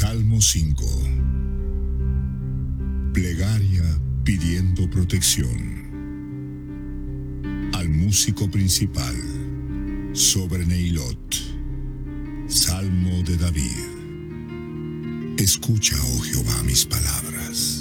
Salmo 5. Plegaria pidiendo protección. Al músico principal, sobre Neilot. Salmo de David. Escucha, oh Jehová, mis palabras.